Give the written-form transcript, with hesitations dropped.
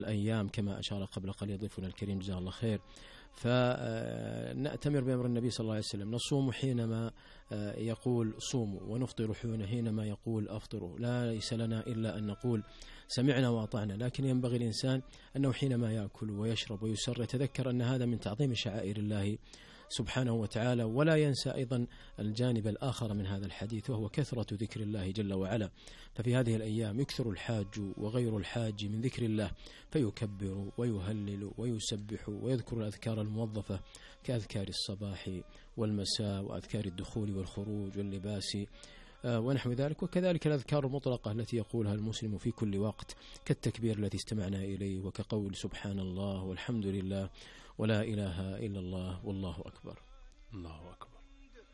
الأيام كما أشار قبل قليل ضيفنا الكريم جزاه الله خير. فنأتمر بأمر النبي صلى الله عليه وسلم، نصوم حينما يقول صوموا، ونفطر حينما يقول أفطروا. ليس لنا إلا أن نقول سمعنا وأطعنا، لكن ينبغي الإنسان أنه حينما يأكل ويشرب ويسر يتذكر أن هذا من تعظيم شعائر الله سبحانه وتعالى، ولا ينسى أيضا الجانب الآخر من هذا الحديث، وهو كثرة ذكر الله جل وعلا. ففي هذه الأيام يكثر الحاج وغير الحاج من ذكر الله، فيكبر ويهلل ويسبح ويذكر الأذكار الموظفة كأذكار الصباح والمساء وأذكار الدخول والخروج واللباس ونحو ذلك، وكذلك الأذكار المطلقة التي يقولها المسلم في كل وقت، كالتكبير الذي استمعنا إليه، وكقول سبحان الله والحمد لله ولا إله إلا الله والله أكبر. الله أكبر.